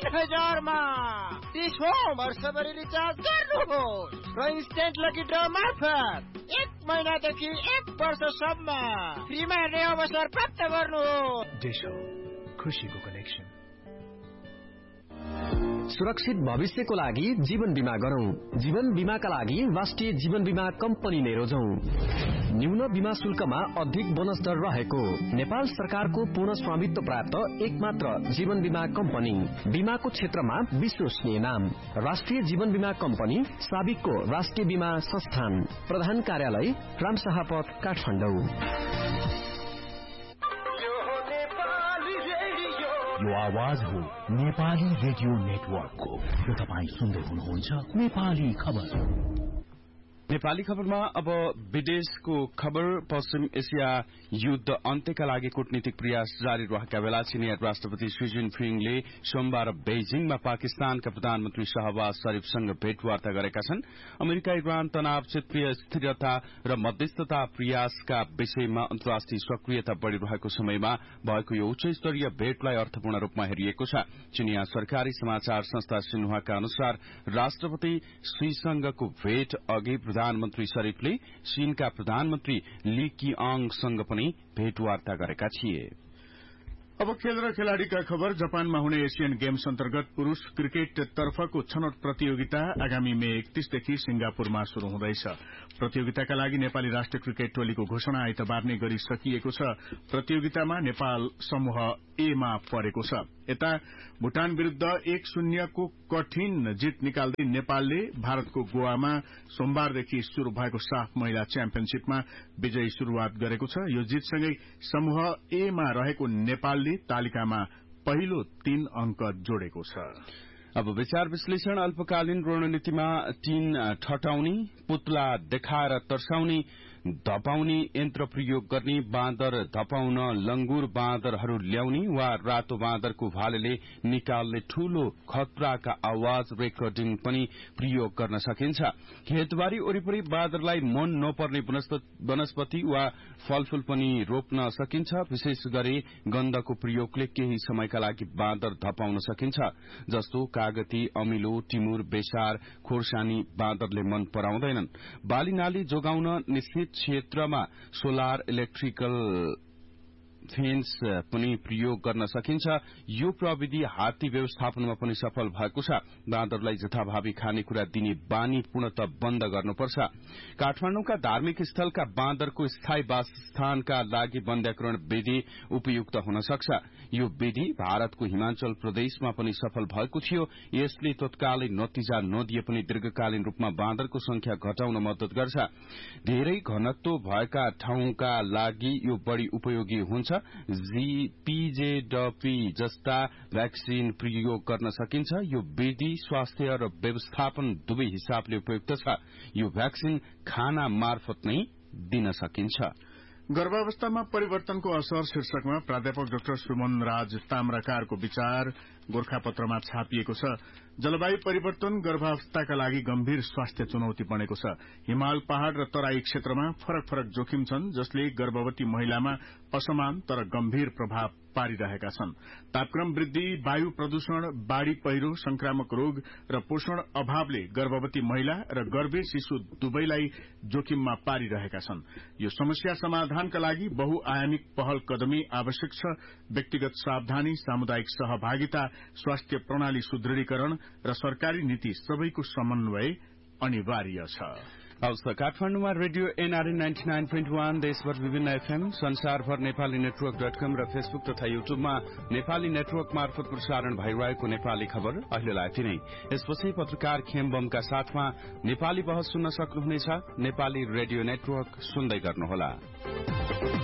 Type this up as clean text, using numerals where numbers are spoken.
1000 मा 30 वर्षभरि रिचार्ज गर्नुहोस् र इन्स्टेन्ट लकी ड्र मार्फत 1 महिनादेखि 1 वर्षसम्म फ्रीमा हेर्ने अवसर प्राप्त गर्नुहोस्। देशो खुशीको कनेक्सन। सुरक्षित भविष्यको लागि जीवन बीमा गरौं। जीवन बीमाका लागि राष्ट्रिय जीवन बीमा कम्पनी नै रोजौं। न्यून बीमा शुल्कमा अधिक बोनस दर रहेको नेपाल सरकारको पूर्ण स्वामित्व प्राप्त एकमात्र जीवन बीमा कम्पनी। बीमाको क्षेत्रमा विश्वसनीय नाम राष्ट्रिय जीवन बीमा कम्पनी, साबिकको राष्ट्रिय बीमा संस्थान। प्रधान कार्यालय रामशाहपथ, काठमाडौँ। यो आवाज हो नेपाली रेडियो नेटवर्कको। यो तपाई सुन्दै हुनुहुन्छ नेपाली खबर। नेपाली खबरमा अब विदेशको खबर। पश्चिम एसिया युद्ध अन्त्यका लागि कूटनीतिक प्रयास जारी रहेका बेला चिनिया राष्ट्रपति शी जिनपिङले सोमबार बेजिङमा पाकिस्तानका प्रधानमन्त्री शहबाज शरीफसँग भेटवार्ता गरेका छन्। अमेरिका इरान तनाव, क्षेत्रीय स्थिरता र मध्यस्थता प्रयासका विषयमा अन्तर्राष्ट्रिय सक्रियता बढ़िरहेको समयमा भएको यो उच्च स्तरीय भेटलाई अर्थपूर्ण रूपमा हेरिएको छ। चिनिया सरकारी समाचार संस्था सिन्हुआका अनुसार राष्ट्रपति शीसँगको भेट अघि प्रधानमन्त्री शरीफले चीनका प्रधानमन्त्री ली किआङसँग पनि भेटवार्ता गरेका थिए। अब खेल र खेलाड़ीका खबर। जापानमा हुने एशियन गेम्स अन्तर्गत पुरूष क्रिकेट तर्फको छनौट प्रतियोगिता आगामी मे 31 देखि सिंगापुरमा शुरू हुँदैछ। प्रतियोगिताका लागि नेपाली राष्ट्रिय क्रिकेट टोलीको घोषणा आइतबार नै गरिसकिएको छ। प्रतियोगितामा नेपाल समूह ए मा परेको छ। यता भूटान विरूद्ध 1-0 को कठिन जित निकाल्दै नेपालले भारतको गोवामा सोमबारदेखि शुरू भएको साफ महिला च्याम्पियनशीपमा विजयी शुरूआत गरेको छ। यो जितसँगै समूह ए मा रहेको नेपालले तालिकामा पहिलो 3 अंक जोडेको छ। अब विचार विश्लेषण। अल्पकालीन रणनीतिमा टीन ठटाउने, पुतला देखाएर तर्साउने, धपाउने यन्त्र प्रयोग गर्ने, बाँदर धपाउन लंगुर बाँदरहरू ल्याउने वा रातो बाँदरको भालेले निकाल्ने ठूलो खतराका आवाज रेकर्डिङ पनि प्रयोग गर्न सकिन्छ। खेतबारी वरिपरि बाँदरलाई मन नपर्ने वनस्पति वा फलफूल पनि रोप्न सकिन्छ। विशेष गरी गन्धको प्रयोगले केही समयका लागि बाँदर धपाउन सकिन्छ। जस्तो कागती, अमिलो, टिमुर, बेसार, खोर्सानी बाँदरले मन पराउँदैनन्। बाली नाली जोगाउन निश्चित क्षेत्रमा सोलर इलेक्ट्रिकल फेन्स पनि प्रयोग गर्न सकिन्छ। यो प्रविधि हात्ती व्यवस्थापनमा पनि सफल भएको छ। बाँदरलाई जथाभावी खानेकुरा दिने बानी पूर्णतः बन्द गर्नुपर्छ। काठमाडौँका धार्मिक स्थलका बाँदरको स्थायी वासस्थानका लागि वन्ध्याकरण विधि उपयुक्त हुन सक्छ। यो विधि भारतको हिमाचल प्रदेशमा पनि सफल भएको थियो। यसले तत्कालै नतिजा नदिए पनि दीर्घकालीन रूपमा बाँदरको संख्या घटाउन मद्दत गर्छ। धेरै घनत्व भएका ठाउँका लागि यो बढ़ी उपयोगी हुन्छ। पीजेडपी जस्ता भ्याक्सिन प्रयोग गर्न सकिन्छ। यो विधि स्वास्थ्य र व्यवस्थापन दुवै हिसाबले उपयुक्त छ। यो भ्याक्सिन खाना मार्फत नै दिन सकिन्छ। गर्भावस्थामा परिवर्तनको असर शीर्षकमा प्राध्यापक डाक्टर सुमन राज ताम्राकारको विचार गोरखापत्रमा छापिएको छ। जलवायु परिवर्तन गर्भावस्थाका लागि गम्भीर स्वास्थ्य चुनौती बनेको छ। हिमाल, पहाड़ र तराई क्षेत्रमा फरक फरक जोखिम छन् जसले गर्भवती महिलामा असमान तर गम्भीर प्रभाव पारिरहेका छन्। तापक्रम वृद्धि, वायु प्रदूषण, बाढ़ी पहिरो, संक्रामक रोग र पोषण अभावले गर्भवती महिला र गर्भे शिशु दुवैलाई जोखिममा पारिरहेका छन्। यो समस्या समाधानका लागि बहुआयामिक पहल कदमी आवश्यक छ। व्यक्तिगत सावधानी, सामुदायिक सहभागिता, स्वास्थ्य प्रणाली सुदृढीकरण र सरकारी नीति सबैको समन्वय अनिवार्य छ। काठमाडौँमा रेडियो एनआरए 99.1, देशभर विभिन्न एफएम, संसारभर नेपाली नेटवर्क.com र फेसबुक तथा युट्युबमा नेपाली नेटवर्क मार्फत प्रसारण भइरहेको नेपाली खबर अहिलेलाई यति नै। यसपछि पत्रकार खेमबमका साथमा नेपाली बहस सुन्न सक्नुहुनेछ। नेपाली रेडियो नेटवर्क सुन्दै गर्नुहोला।